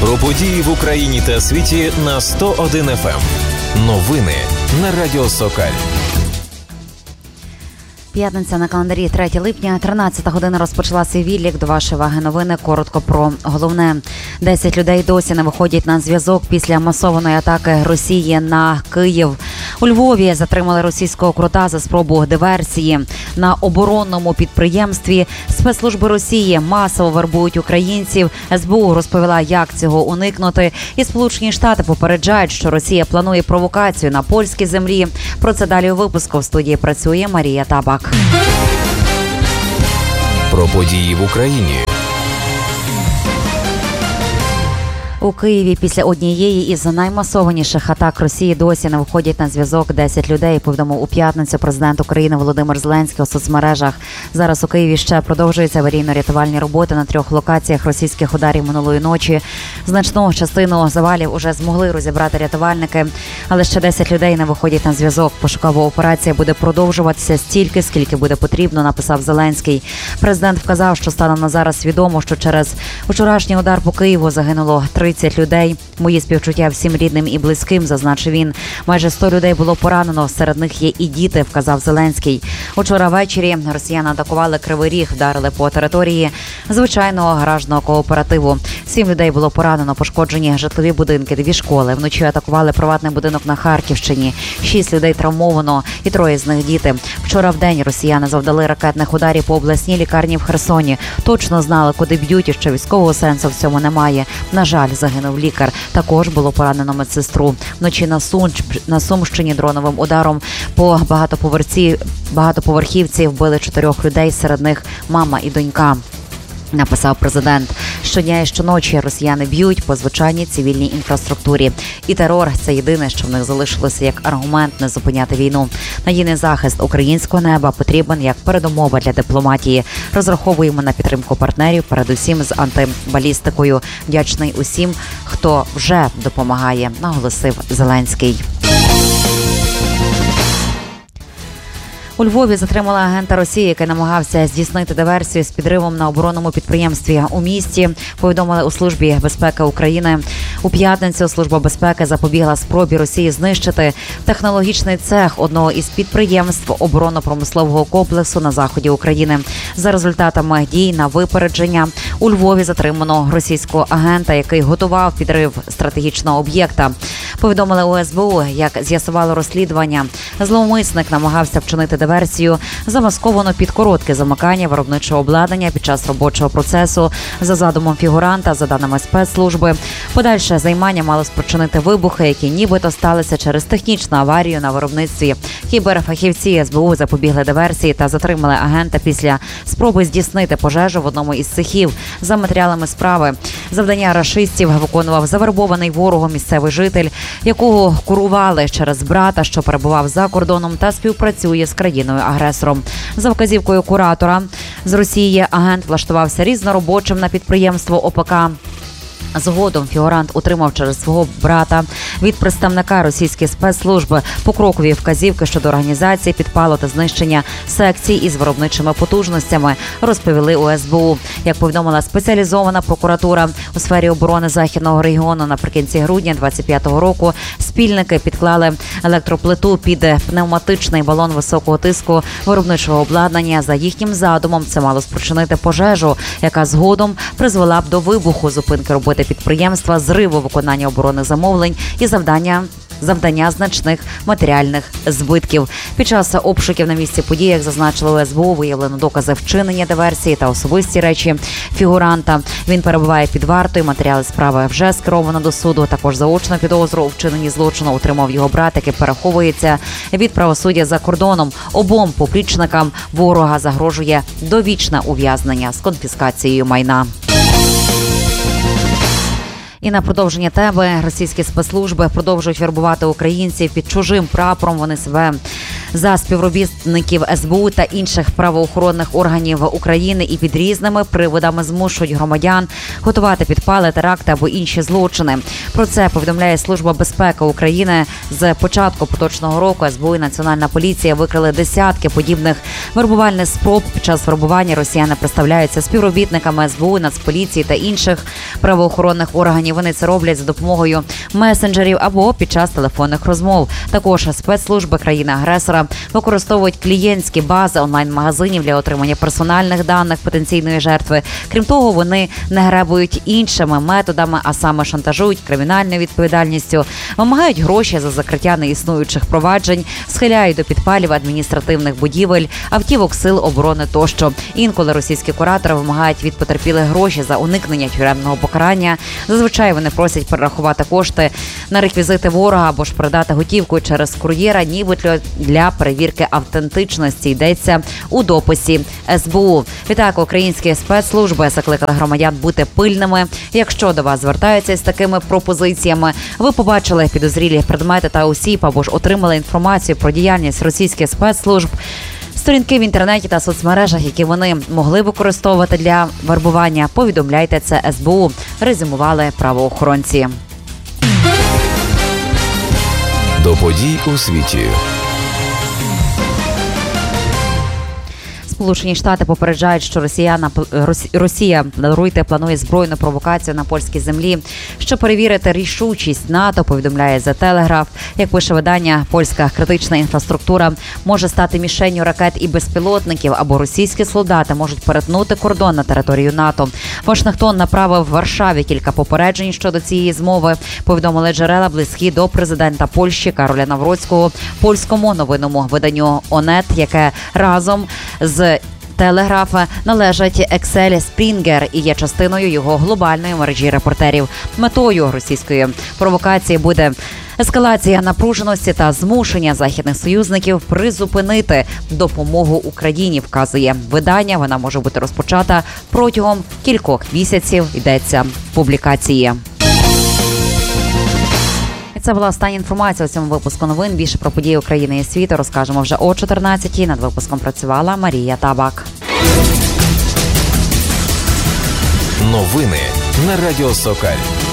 Про події в Україні та світі на 101 FM. Новини на Радіо Сокаль. П'ятниця на календарі 3 липня, 13 година розпочала свій відлік. До вашої уваги новини. Коротко про головне. 10 людей досі не виходять на зв'язок після масованої атаки Росії на Київ. У Львові затримали російського крута за спробу диверсії. На оборонному підприємстві спецслужби Росії масово вербують українців. СБУ розповіла, як цього уникнути. І Сполучені Штати попереджають, що Росія планує провокацію на польській землі. Про це далі у випуску. В студії працює Марія Табак. Про події в Україні. У Києві після однієї із наймасованіших атак Росії досі не виходять на зв'язок 10 людей, повідомив у п'ятницю президент України Володимир Зеленський у соцмережах. Зараз у Києві ще продовжуються аварійно-рятувальні роботи на 3 локаціях російських ударів минулої ночі. Значну частину завалів уже змогли розібрати рятувальники, але ще 10 людей не виходять на зв'язок. Пошукова операція буде продовжуватися стільки, скільки буде потрібно, написав Зеленський. Президент вказав, що станом на зараз відомо, що через вчорашній удар по Києву загинуло 30 людей. Мої співчуття всім рідним і близьким, зазначив він. Майже 100 людей було поранено, серед них є і діти, вказав Зеленський. Учора ввечері росіяни атакували Кривий Ріг, вдарили по території звичайного гаражного кооперативу. 7 людей було поранено, пошкоджені житлові будинки, 2 школи. Вночі атакували приватний будинок на Харківщині. 6 людей травмовано і 3 з них діти. Вчора вдень росіяни завдали ракетних ударів по обласній лікарні в Херсоні. Точно знали, куди б'ють і що військового сенсу в цьому немає. На жаль, загинув лікар. Також було поранено медсестру. Вночі на Сумщині дроновим ударом по багатоповерхівці вбили 4 людей, серед них мама і донька. Написав президент. Щодня і щоночі росіяни б'ють по звичайній цивільній інфраструктурі. І терор – це єдине, що в них залишилося як аргумент не зупиняти війну. Надійний захист українського неба потрібен як передумова для дипломатії. Розраховуємо на підтримку партнерів, передусім з антибалістикою. Вдячний усім, хто вже допомагає, наголосив Зеленський. У Львові затримали агента Росії, який намагався здійснити диверсію з підривом на оборонному підприємстві у місті. Повідомили у Службі безпеки України. У п'ятницю Служба безпеки запобігла спробі Росії знищити технологічний цех одного із підприємств оборонно-промислового комплексу на заході України. За результатами дій на випередження у Львові затримано російського агента, який готував підрив стратегічного об'єкта. Повідомили у СБУ, як з'ясувало розслідування, зловмисник намагався вчинити диверсію, замасковано під коротке замикання виробничого обладнання під час робочого процесу. За задумом фігуранта, за даними спецслужби, подальше займання мало спричинити вибухи, які нібито сталися через технічну аварію на виробництві. Кіберфахівці СБУ запобігли диверсії та затримали агента після спроби здійснити пожежу в одному із цехів. За матеріалами справи, завдання рашистів виконував завербований ворогом місцевий житель, якого курували через брата, що перебував за кордоном та співпрацює з країною-агресором. За вказівкою куратора з Росії агент влаштувався різноробочим на підприємство ОПК. Згодом фігурант отримав через свого брата від представника російських спецслужб покрокові вказівки щодо організації, підпалу та знищення секцій із виробничими потужностями, розповіли у СБУ. Як повідомила спеціалізована прокуратура у сфері оборони Західного регіону, наприкінці грудня 25-го року спільники підклали електроплиту під пневматичний балон високого тиску виробничого обладнання. За їхнім задумом це мало спричинити пожежу, яка згодом призвела б до вибуху, зупинки роботи підприємства, зриву виконання оборонних замовлень і завдання значних матеріальних збитків. Під час обшуків на місці події, як зазначили у СБУ, виявлено докази вчинення диверсії та особисті речі фігуранта. Він перебуває під вартою, матеріали справи вже скеровано до суду. Також заочну підозру у вчиненні злочину отримав його брат, який переховується від правосуддя за кордоном. Обом поплічникам ворога загрожує довічне ув'язнення з конфіскацією майна. І на продовження теми російські спецслужби продовжують вербувати українців під чужим прапором. Вони себе за співробітників СБУ та інших правоохоронних органів України і під різними приводами змушують громадян готувати підпали, теракти або інші злочини. Про це повідомляє Служба безпеки України. З початку поточного року СБУ і Національна поліція викрили десятки подібних вербувальних спроб. Під час вербування росіяни представляються співробітниками СБУ, Нацполіції та інших правоохоронних органів. Вони це роблять за допомогою месенджерів або під час телефонних розмов. Також спецслужби країни-агресора використовують клієнтські бази онлайн-магазинів для отримання персональних даних потенційної жертви. Крім того, вони не гребують іншими методами, а саме шантажують кримінальною відповідальністю, вимагають гроші за закриття неіснуючих проваджень, схиляють до підпалів адміністративних будівель, автівок сил оборони тощо. Інколи російські куратори вимагають від потерпілих гроші за уникнення тюремного покарання. Зазвичай вони просять перерахувати кошти на реквізити ворога або ж передати готівку через кур'єра, нібито для перевірки автентичності, йдеться у дописі СБУ. Відтак, українські спецслужби закликали громадян бути пильними. Якщо до вас звертаються з такими пропозиціями, ви побачили підозрілі предмети та осіб або ж отримали інформацію про діяльність російських спецслужб, сторінки в інтернеті та соцмережах, які вони могли використовувати для вербування, повідомляйте це СБУ, резюмували правоохоронці. До подій у світі. Сполучені Штати попереджають, що Росія планує збройну провокацію на польській землі. Щоб перевірити рішучість НАТО, повідомляє The Telegraph. Як пише видання, польська критична інфраструктура може стати мішенню ракет і безпілотників, або російські солдати можуть перетнути кордон на територію НАТО. Вашингтон направив Варшаві кілька попереджень щодо цієї змови, повідомили джерела, близькі до президента Польщі Кароля Навроцького, польському новинному виданню ОНЕТ, яке разом з Телеграфа належать Ексель Спрінгер і є частиною його глобальної мережі репортерів. Метою російської провокації буде ескалація напруженості та змушення західних союзників призупинити допомогу Україні, вказує видання. Вона може бути розпочата протягом кількох місяців, йдеться в публікації. Це була остання інформація у цьому випуску новин. Більше про події України і світу розкажемо вже о 14-й. Над випуском працювала Марія Табак. Новини на Радіо Сокаль.